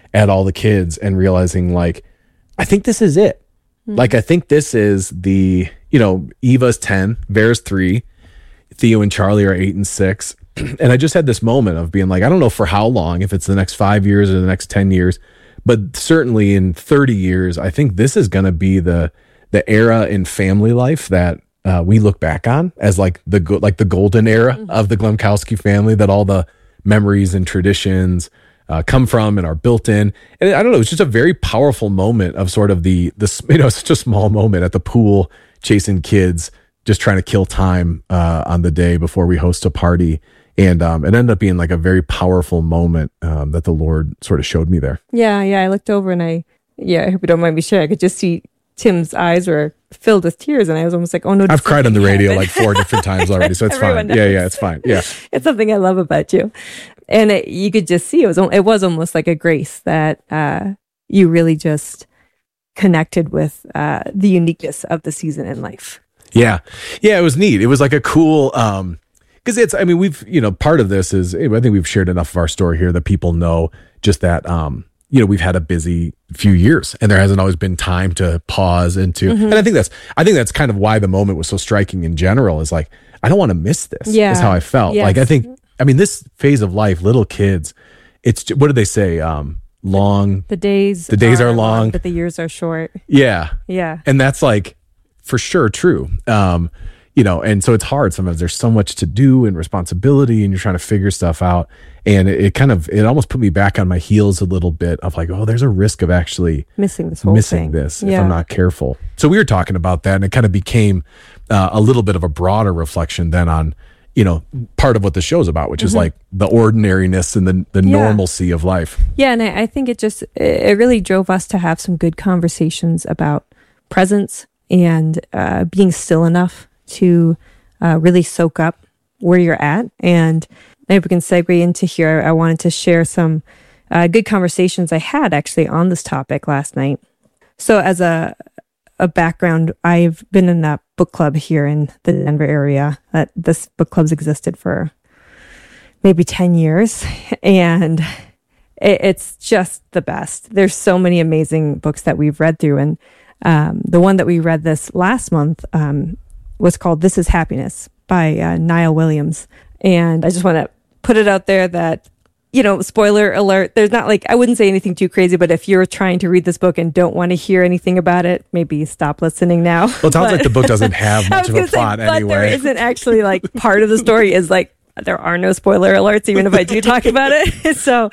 at all the kids and realizing like, I think this is it. Like, I think this is the, Eva's 10, Vera's 3, Theo and Charlie are 8 and 6. And I just had this moment of being like, I don't know for how long, if it's the next 5 years or the next 10 years, but certainly in 30 years, I think this is going to be the era in family life that we look back on as like the golden era of the Glemkowski family, that all the memories and traditions come from and are built in. And I don't know, it's just a very powerful moment of sort of such a small moment at the pool, chasing kids, just trying to kill time on the day before we host a party. And it ended up being like a very powerful moment that the Lord sort of showed me there. Yeah. I looked over and I hope you don't mind me sharing. I could just see Tim's eyes were filled with tears, and I was almost like, oh no. I've cried on the radio like 4 different times already, so it's fine. Knows. Yeah, it's fine. Yeah. It's something I love about you. And you could just see it was almost like a grace that you really just connected with the uniqueness of the season in life. Yeah, it was neat. It was like a cool, because we've, part of this is, I think we've shared enough of our story here that people know just that, we've had a busy few years and there hasn't always been time to pause and I think that's kind of why the moment was so striking in general, is like, I don't want to miss this. Yeah. Is how I felt. Yes. Like, this phase of life, little kids, it's, what do they say? Long. The days are long, but the years are short. Yeah. Yeah. And that's like, for sure true. And so it's hard. Sometimes there's so much to do and responsibility and you're trying to figure stuff out. And it almost put me back on my heels a little bit of like, oh, there's a risk of actually missing this if I'm not careful. So we were talking about that, and it kind of became a little bit of a broader reflection then on, part of what the show's about, which is like the ordinariness and the normalcy of life. Yeah. And I think it really drove us to have some good conversations about presence and being still enough to really soak up where you're at. And maybe we can segue into here. I wanted to share some good conversations I had actually on this topic last night. So as a background, I've been in a book club here in the Denver area. This book club's existed for maybe 10 years. And it's just the best. There's so many amazing books that we've read through. And the one that we read this last month was called This Is Happiness by Niall Williams. And I just want to put it out there that, spoiler alert, there's not I wouldn't say anything too crazy, but if you're trying to read this book and don't want to hear anything about it, maybe stop listening now. Well, it sounds like the book doesn't have much of a plot anyway. But there isn't actually part of the story is there are no spoiler alerts, even if I do talk about it. So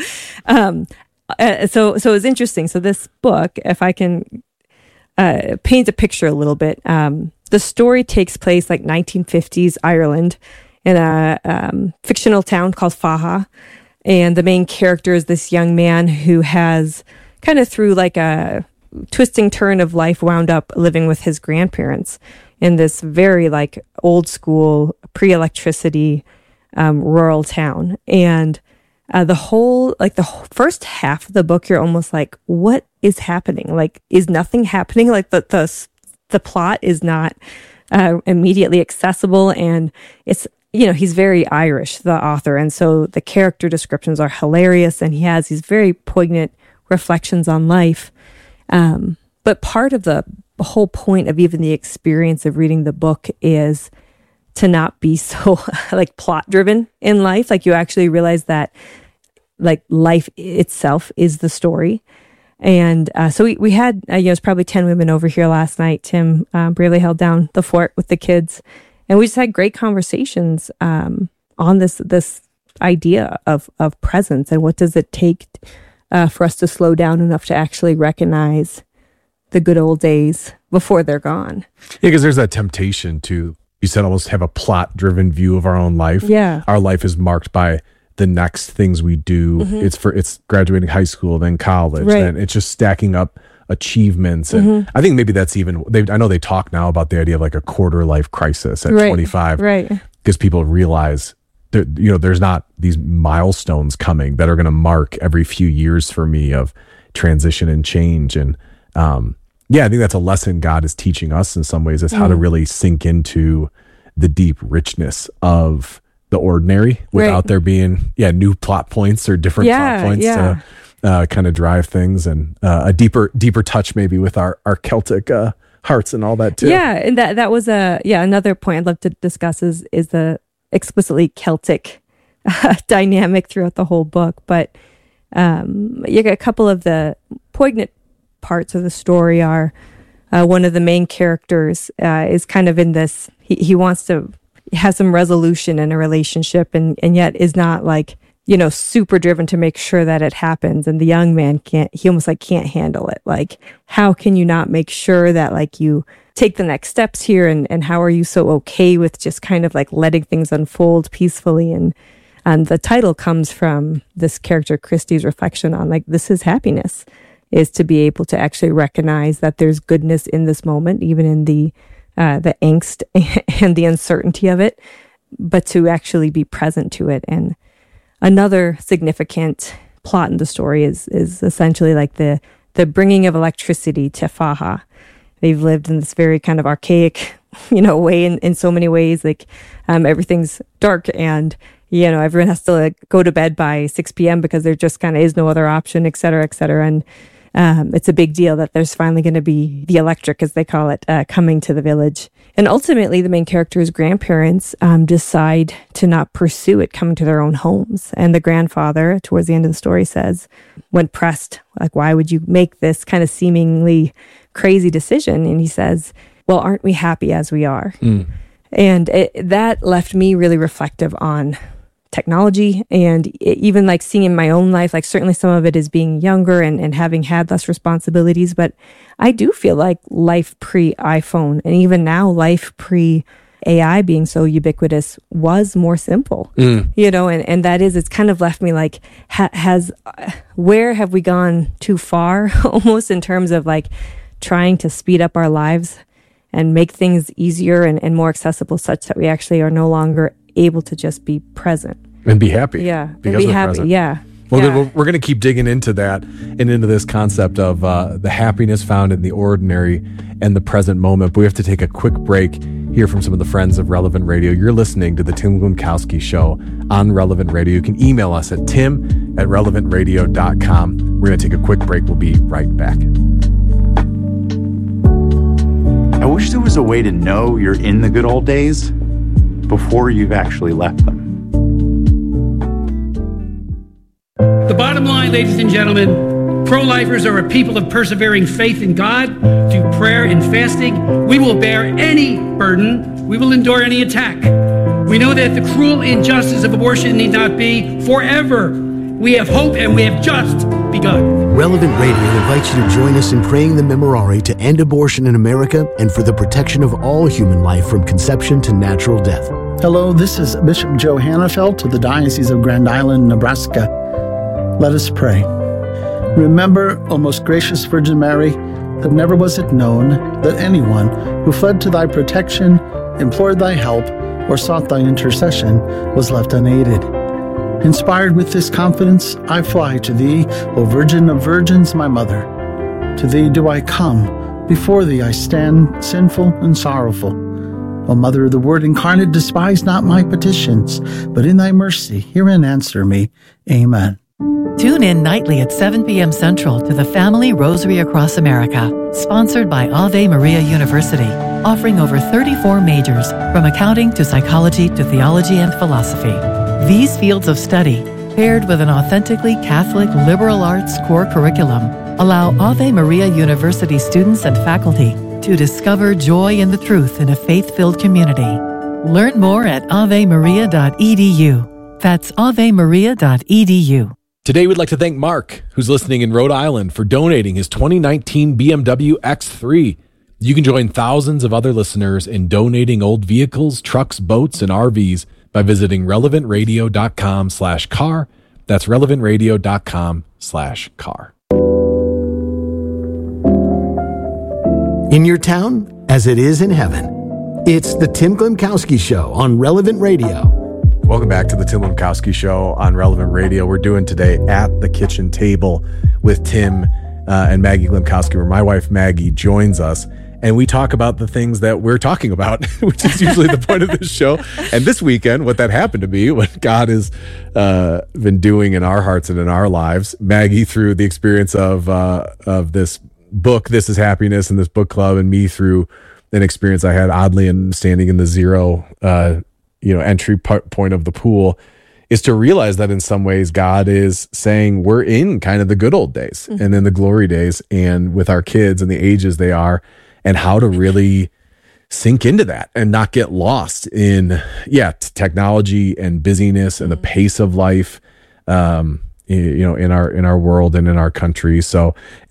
it's interesting. So this book, if I can paint a picture a little bit, the story takes place 1950s Ireland in a fictional town called Faha. And the main character is this young man who has kind of through a twisting turn of life wound up living with his grandparents in this very old school pre-electricity rural town. And the whole first half of the book, you're almost like, what is happening? Is nothing happening? The plot is not immediately accessible, and it's he's very Irish, the author, and so the character descriptions are hilarious, and he has these very poignant reflections on life. But part of the whole point of even the experience of reading the book is to not be so plot driven in life. You actually realize that life itself is the story. And so we had, it was probably 10 women over here last night. Tim bravely held down the fort with the kids. And we just had great conversations on this idea of presence and what does it take for us to slow down enough to actually recognize the good old days before they're gone. Yeah, because there's that temptation to, you said, almost have a plot-driven view of our own life. Yeah. Our life is marked by the next things we do. It's graduating high school, then college, right. Then it's just stacking up achievements. And I think maybe that's even, I know they talk now about the idea of a quarter life crisis at 25. Right. Because people realize that, there's not these milestones coming that are going to mark every few years for me of transition and change. And I think that's a lesson God is teaching us in some ways, is how to really sink into the deep richness of the ordinary without there being new plot points or different plot points kind of drive things, and a deeper touch maybe with our Celtic hearts and all that too. Yeah, and that was another point I'd love to discuss is the explicitly Celtic dynamic throughout the whole book. But you got a couple of the poignant parts of the story are one of the main characters is kind of in this, he wants to have some resolution in a relationship, and yet is not like, super driven to make sure that it happens. And the young man he almost like can't handle it. Like, how can you not make sure that like you take the next steps here? And how are you so okay with just kind of like letting things unfold peacefully? And the title comes from this character, Christy's reflection on like, this is happiness, is to be able to actually recognize that there's goodness in this moment, even in the angst and the uncertainty of it, but to actually be present to it. And another significant plot in the story is essentially like the bringing of electricity to Faha. They've lived in this very kind of archaic, way in so many ways. Like everything's dark, and everyone has to like go to bed by 6 p.m. because there just kind of is no other option, et cetera, et cetera. And it's a big deal that there's finally going to be the electric, as they call it, coming to the village. And ultimately, the main character's grandparents decide to not pursue it coming to their own homes. And the grandfather, towards the end of the story, says, when pressed, like, why would you make this kind of seemingly crazy decision? And he says, well, aren't we happy as we are? And that left me really reflective on technology, and even like seeing in my own life, like certainly some of it is being younger and having had less responsibilities, but I do feel like life pre-iPhone, and even now life pre-AI being so ubiquitous, was more simple, and that is, it's kind of left me like, where have we gone too far almost in terms of like trying to speed up our lives and make things easier and more accessible, such that we actually are no longer able to just be present and be happy. Yeah, because be happy. Present. Yeah. Well, then we're going to keep digging into that and into this concept of the happiness found in the ordinary and the present moment. But we have to take a quick break, hear from some of the friends of Relevant Radio. You're listening to the Tim Glemkowski Show on Relevant Radio. You can email us at tim@relevantradio.com. We're going to take a quick break. We'll be right back. I wish there was a way to know you're in the good old days before you've actually left them. The bottom line, ladies and gentlemen, pro-lifers are a people of persevering faith in God, through prayer and fasting. We will bear any burden. We will endure any attack. We know that the cruel injustice of abortion need not be forever. We have hope, and we have just begun. Relevant Radio invites you to join us in praying the Memorare to end abortion in America and for the protection of all human life from conception to natural death. Hello, this is Bishop Joe Hannafelt of the Diocese of Grand Island, Nebraska. Let us pray. Remember, O most gracious Virgin Mary, that never was it known that anyone who fled to thy protection, implored thy help, or sought thy intercession was left unaided. Inspired with this confidence, I fly to thee, O Virgin of Virgins, my Mother. To thee do I come, before thee I stand, sinful and sorrowful. O Mother of the Word incarnate, despise not my petitions, but in thy mercy hear and answer me. Amen. Tune in nightly at 7 p.m. Central to the Family Rosary Across America, sponsored by Ave Maria University, offering over 34 majors, from accounting to psychology to theology and philosophy. These fields of study, paired with an authentically Catholic liberal arts core curriculum, allow Ave Maria University students and faculty to discover joy in the truth in a faith-filled community. Learn more at avemaria.edu. That's avemaria.edu. Today, we'd like to thank Mark, who's listening in Rhode Island, for donating his 2019 BMW X3. You can join thousands of other listeners in donating old vehicles, trucks, boats, and RVs by visiting relevantradio.com/car. That's relevantradio.com/car. In your town, as it is in heaven. It's the Tim Glemkowski Show on Relevant Radio. Welcome back to the Tim Glemkowski Show on Relevant Radio. We're doing today At the Kitchen Table with Tim and Maggie Glemkowski, where my wife Maggie joins us. and we talk about the things that we're talking about, which is usually the point of this show. And this weekend, what that happened to be, what God has been doing in our hearts and in our lives. Maggie, through the experience of this book, This Is Happiness, and this book club, and me through an experience I had oddly in standing in the zero, entry point of the pool, is to realize that in some ways God is saying we're in kind of the good old days and in the glory days, and with our kids and the ages they are, and how to really sink into that and not get lost in technology and busyness and the pace of life, in our world and in our country. So,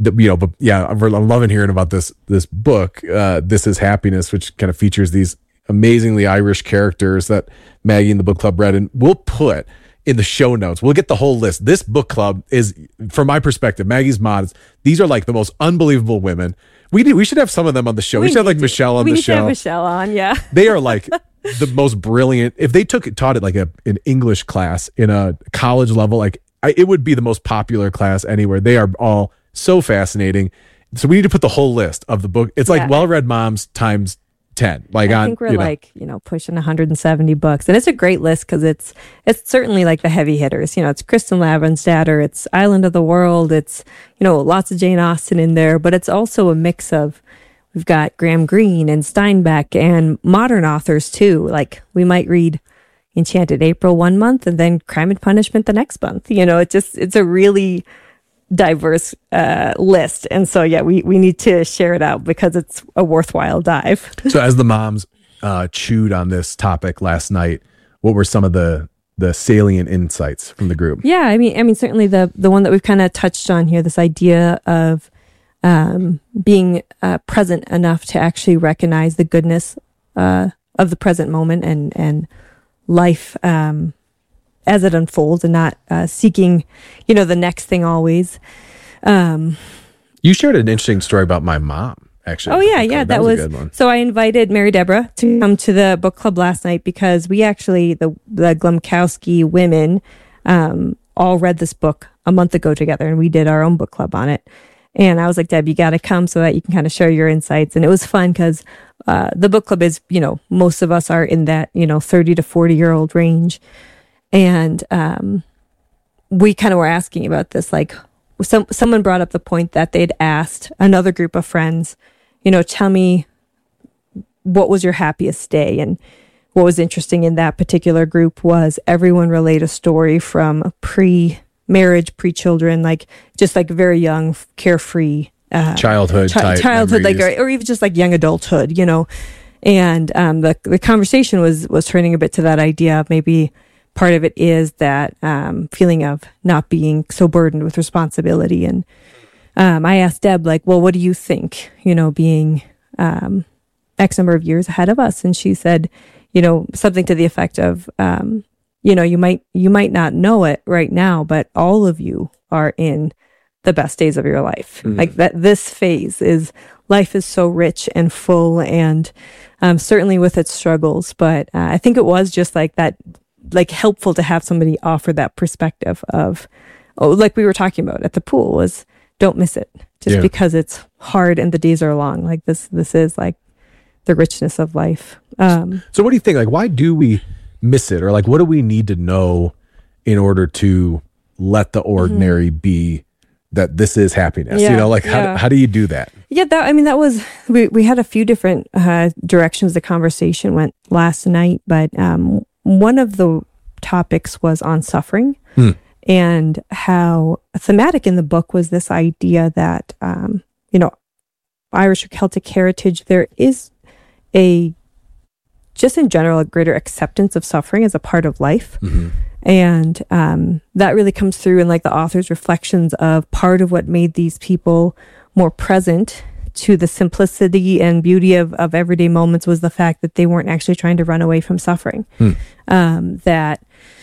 I'm loving hearing about this book, This Is Happiness, which kind of features these amazingly Irish characters that Maggie and the book club read, and we'll put in the show notes. We'll get the whole list. This book club is, from my perspective, Maggie's mods, these are like the most unbelievable women. We should have some of them on the show. We should have like Michelle on the show. We need to have Michelle on, yeah. They are like the most brilliant. If they taught it like an English class in a college level, it would be the most popular class anywhere. They are all so fascinating. So we need to put the whole list of the book. It's like well-read moms times 10. I think we're pushing 170 books, and it's a great list because it's certainly like the heavy hitters. It's Kristen Lavensdatter, it's Island of the World, it's lots of Jane Austen in there, but it's also a mix of, we've got Graham Greene and Steinbeck and modern authors too. Like we might read Enchanted April one month and then Crime and Punishment the next month. It's a really diverse list, and so we need to share it out because it's a worthwhile dive. So as the moms chewed on this topic last night, what were some of the salient insights from the group? I mean certainly the one that we've kind of touched on here, this idea of being present enough to actually recognize the goodness of the present moment and life as it unfolds, and not seeking, the next thing always. You shared an interesting story about my mom, actually. Oh yeah, that was a good one. So I invited Mary Deborah to come to the book club last night because we actually, the Glumkowski women, all read this book a month ago together, and we did our own book club on it. And I was like, Deb, you got to come so that you can kind of share your insights. And it was fun because the book club is, most of us are in that 30 to 40-year-old range. And we kind of were asking about this, like someone brought up the point that they'd asked another group of friends, tell me what was your happiest day. And what was interesting in that particular group was everyone relayed a story from pre-marriage, pre-children, just very young, carefree childhood, or even just young adulthood, And the conversation was turning a bit to that idea of maybe part of it is that feeling of not being so burdened with responsibility. And I asked Deb, well, what do you think, being X number of years ahead of us? And she said, something to the effect of, you might not know it right now, but all of you are in the best days of your life. This phase life is so rich and full, and certainly with its struggles. But I think it was just that, helpful to have somebody offer that perspective of, like we were talking about at the pool, was don't miss it just because it's hard and the days are long. This is the richness of life. So what do you think? Why do we miss it? Or what do we need to know in order to let the ordinary be that this is happiness? How do you do that? That was, we had a few different directions the conversation went last night, but one of the topics was on suffering and how thematic in the book was this idea that, Irish or Celtic heritage, there is just in general, a greater acceptance of suffering as a part of life. Mm-hmm. And that really comes through in the author's reflections of part of what made these people more present to the simplicity and beauty of everyday moments was the fact that they weren't actually trying to run away from suffering. That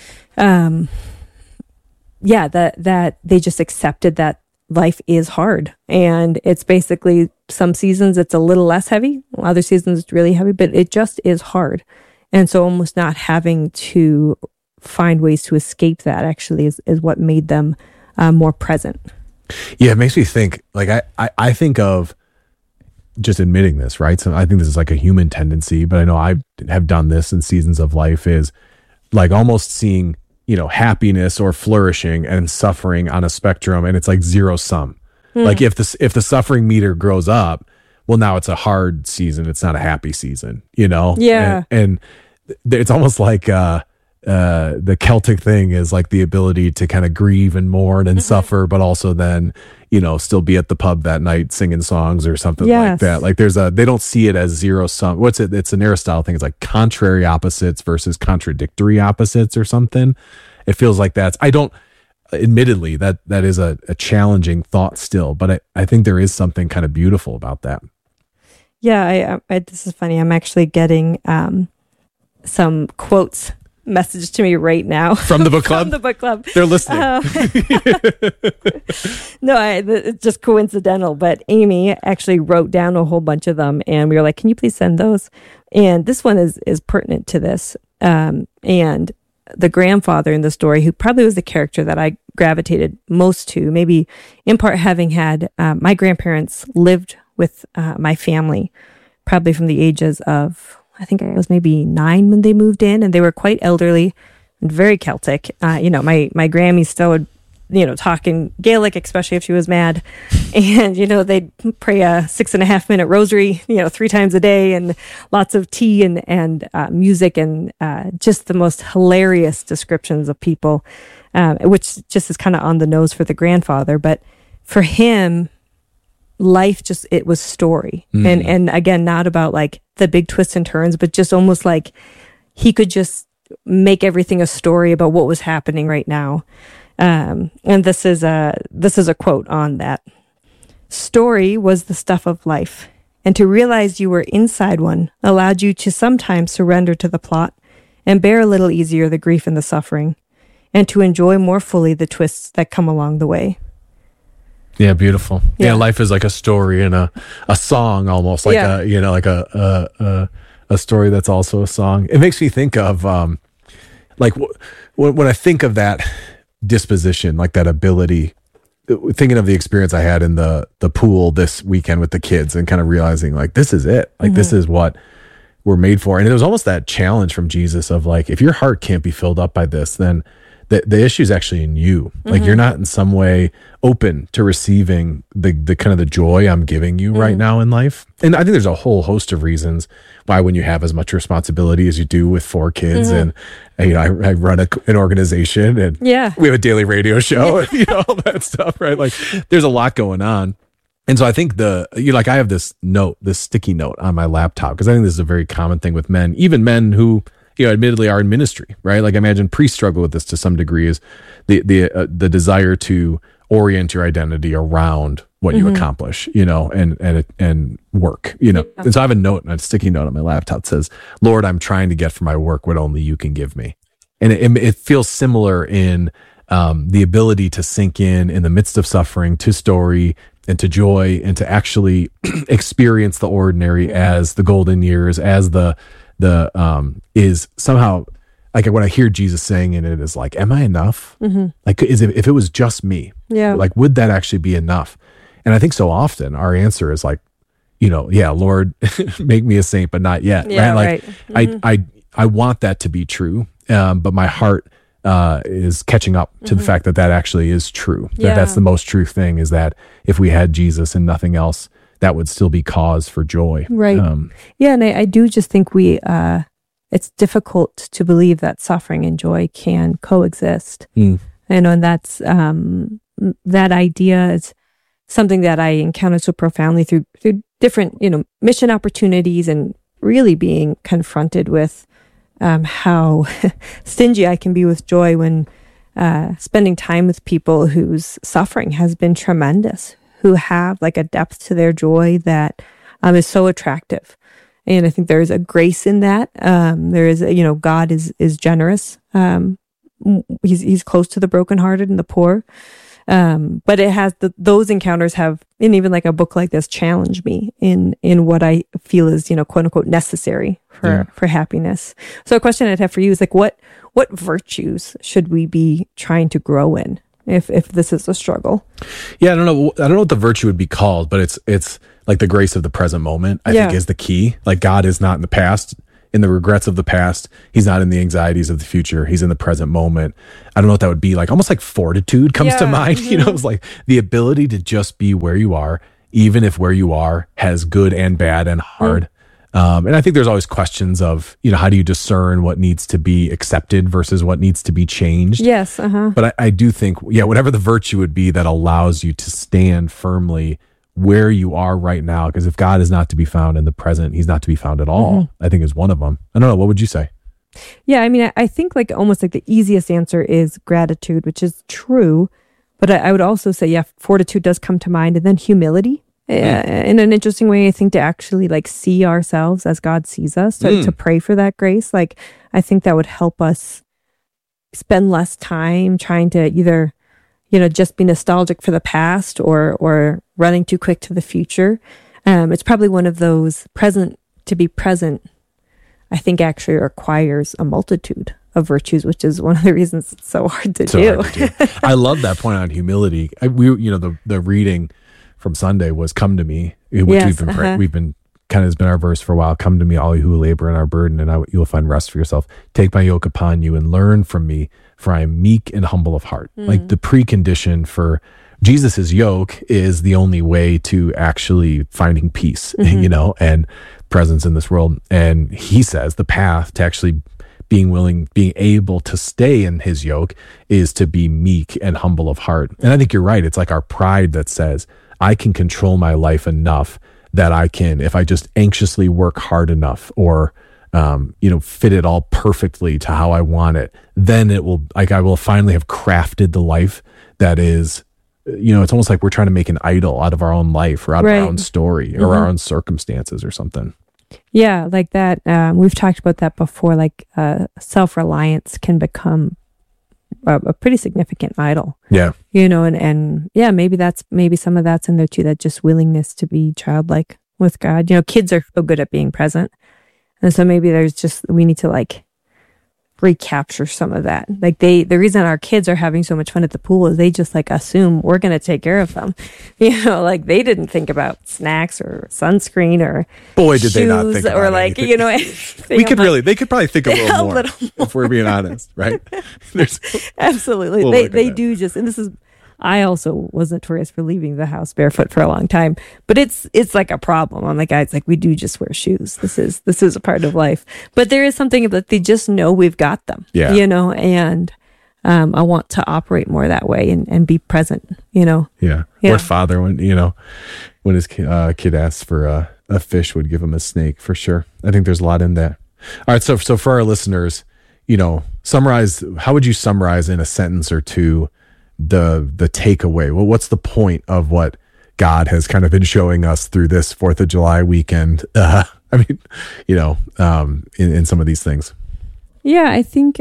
they just accepted that life is hard, and it's basically some seasons it's a little less heavy, other seasons it's really heavy, but it just is hard. And so almost not having to find ways to escape that actually is what made them more present. Yeah, it makes me think, I think of just admitting this, right? So I think this is like a human tendency, but I know I have done this in seasons of life, is like almost seeing, happiness or flourishing and suffering on a spectrum, and it's like zero sum. Like if the suffering meter grows up, well, now it's a hard season. It's not a happy season, Yeah. And it's almost like the Celtic thing is like the ability to kind of grieve and mourn and suffer, but also then, still be at the pub that night singing songs or something like that. Like they don't see it as zero sum. It's an Aristotle thing. It's like contrary opposites versus contradictory opposites or something. It feels like admittedly, that is a challenging thought still, but I think there is something kind of beautiful about that. Yeah, this is funny. I'm actually getting some quotes messaged to me right now from the book club. From the book club, they're listening. No, it's just coincidental. But Amy actually wrote down a whole bunch of them, and we were like, "Can you please send those?" And this one is pertinent to this. And the grandfather in the story, who probably was the character that I gravitated most to, maybe in part having had my grandparents lived with my family, probably from the ages of, I think I was maybe 9 when they moved in, and they were quite elderly and very Celtic. My Grammy still would, talk in Gaelic, especially if she was mad. And, they'd pray a 6.5 minute rosary, 3 times a day, and lots of tea and music, and just the most hilarious descriptions of people, which just is kind of on the nose for the grandfather. But for him, life it was story. And again, not about like the big twists and turns, but just almost like he could just make everything a story about what was happening right now. And this is a quote on that. Story was the stuff of life, and to realize you were inside one allowed you to sometimes surrender to the plot and bear a little easier the grief and the suffering, and to enjoy more fully the twists that come along the way. Yeah, beautiful. Yeah, life is like a story and a song, almost like a story that's also a song. It makes me think of when I think of that disposition, like that ability, thinking of the experience I had in the pool this weekend with the kids, and kind of realizing like this is it, like this is what we're made for. And it was almost that challenge from Jesus of like, if your heart can't be filled up by this, then the issue is actually in you. Like you're not in some way open to receiving the kind of the joy I'm giving you right now in life. And I think there's a whole host of reasons why, when you have as much responsibility as you do with 4 kids, and I run an organization, and we have a daily radio show, and all that stuff, right? Like there's a lot going on. And so I think I have this sticky note on my laptop, because I think this is a very common thing with men, even men who, admittedly are in ministry, right? Like I imagine priests struggle with this to some degree, is the desire to orient your identity around what you accomplish, and work, And so I have a sticky note on my laptop that says, "Lord, I'm trying to get from my work what only you can give me." And it feels similar in the ability to sink in the midst of suffering, to story and to joy, and to actually experience the ordinary as the golden years, as the is somehow, like when I hear Jesus saying in it, is like, am I enough? Like, if it was just me, like, would that actually be enough? And I think so often our answer is like, Lord, make me a saint, but not yet. Right? Like I want that to be true. But my heart is catching up to the fact that actually is true. That's the most true thing, is that if we had Jesus and nothing else, that would still be cause for joy. Right. And I do just think it's difficult to believe that suffering and joy can coexist. And that's, that idea is something that I encountered so profoundly through different, mission opportunities, and really being confronted with how stingy I can be with joy when spending time with people whose suffering has been tremendous, who have like a depth to their joy that is so attractive. And I think there's a grace in that. There is, God is generous. He's close to the brokenhearted and the poor. But it has those encounters have, and even like a book like this, challenge me in what I feel is, quote unquote, necessary for happiness. So a question I'd have for you is like, what virtues should we be trying to grow in if this is a struggle? Yeah, I don't know what the virtue would be called, but it's like the grace of the present moment, I think is the key. Like God is not in the past, in the regrets of the past. He's not in the anxieties of the future. He's in the present moment. I don't know what that would be like. Almost like fortitude comes to mind. You know, it's like the ability to just be where you are, even if where you are has good and bad and hard. And I think there's always questions of, you know, how do you discern what needs to be accepted versus what needs to be changed? Yes. But I do think, whatever the virtue would be that allows you to stand firmly where you are right now. Because if God is not to be found in the present, he's not to be found at all, I think is one of them. I don't know. What would you say? Yeah. I mean, I think like almost like the easiest answer is gratitude, which is true. But I would also say, fortitude does come to mind, and then humility. In an interesting way, I think, to actually like see ourselves as God sees us, to pray for that grace. Like, I think that would help us spend less time trying to either, you know, just be nostalgic for the past or running too quick to the future. It's probably one of those to be present, I think actually requires a multitude of virtues, which is one of the reasons it's so hard to do. I love that point on humility. The reading from Sunday was "Come to me," which we've been kind of has been our verse for a while. "Come to me, all you who labor and are burdened, and you will find rest for yourself. Take my yoke upon you and learn from me, for I am meek and humble of heart." Like the precondition for Jesus's yoke is the only way to actually finding peace, you know, and presence in this world. And he says the path to actually being able to stay in his yoke is to be meek and humble of heart. And I think you're right. It's like our pride that says, I can control my life enough that I can, if I just anxiously work hard enough or, fit it all perfectly to how I want it, then I will finally have crafted the life that is, it's almost like we're trying to make an idol out of our own life or out of our own story or our own circumstances or something. Yeah, like that. We've talked about that before, like self-reliance can become a pretty significant idol. Yeah. You know, and maybe some of that's in there too, that just willingness to be childlike with God. You know, kids are so good at being present. And so maybe we need to like recapture some of that. Like the reason our kids are having so much fun at the pool is they just like assume we're going to take care of them. You know, like they didn't think about snacks or sunscreen or boy, did they not think about or like, anything. you know, they could probably think a little more if we're being honest, right? Absolutely. They do just, and I also was notorious for leaving the house barefoot for a long time, but it's like a problem. I'm like, guys, like we do just wear shoes. This is a part of life, but there is something that they just know we've got them, you know, and I want to operate more that way and be present, you know? Yeah. Or father, when his kid asks for a fish, would give him a snake for sure. I think there's a lot in that. All right. So for our listeners, you know, how would you summarize in a sentence or two the takeaway? Well, what's the point of what God has kind of been showing us through this 4th of July weekend? In some of these things. Yeah, I think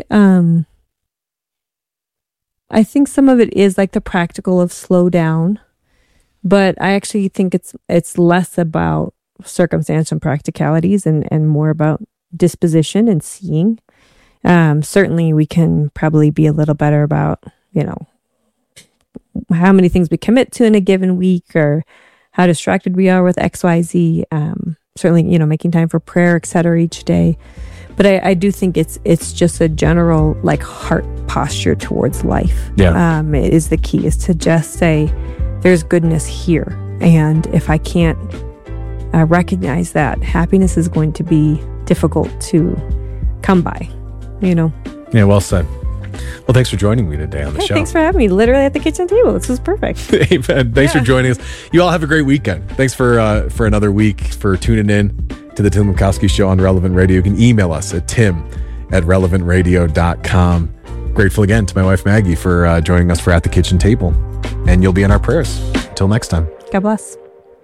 some of it is like the practical of slow down, but I actually think it's less about circumstance and practicalities and more about disposition and seeing. Certainly we can probably be a little better about, you know, how many things we commit to in a given week or how distracted we are with XYZ. Certainly, you know, making time for prayer, et cetera, each day. But I do think it's just a general like heart posture towards life. Yeah. It is the key, is to just say there's goodness here. And if I can't recognize that, happiness is going to be difficult to come by, you know? Yeah, well said. Well, thanks for joining me today on the show. Thanks for having me literally at the kitchen table. This was perfect. Amen. Thanks for joining us. You all have a great weekend. Thanks for another week, for tuning in to the Tim Lemkowski Show on Relevant Radio. You can email us at tim@relevantradio.com. Grateful again to my wife, Maggie, for joining us for At the Kitchen Table. And you'll be in our prayers. Until next time. God bless.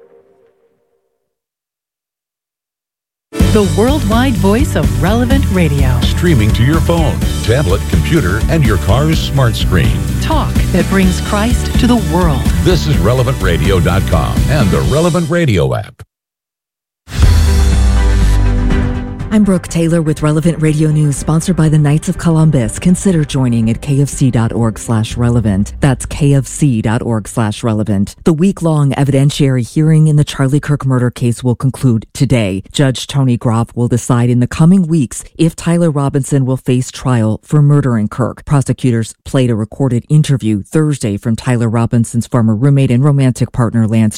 The worldwide voice of Relevant Radio. Streaming to your phone, tablet, computer, and your car's smart screen. Talk that brings Christ to the world. This is RelevantRadio.com and the Relevant Radio app. I'm Brooke Taylor with Relevant Radio News, sponsored by the Knights of Columbus. Consider joining at kfc.org/relevant. That's kfc.org/relevant. The week-long evidentiary hearing in the Charlie Kirk murder case will conclude today. Judge Tony Groff will decide in the coming weeks if Tyler Robinson will face trial for murdering Kirk. Prosecutors played a recorded interview Thursday from Tyler Robinson's former roommate and romantic partner Lance